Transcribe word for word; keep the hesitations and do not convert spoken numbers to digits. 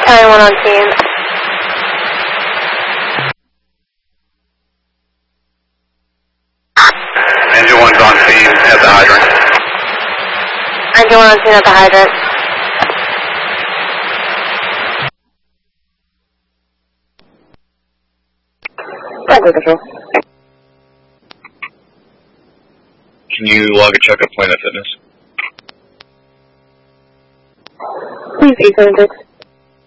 County one on scene. Engine one's on scene at the hydrant. Engine one on scene at the hydrant. Roger, control. Can you log a check at Planet Fitness? Please, eight seven six.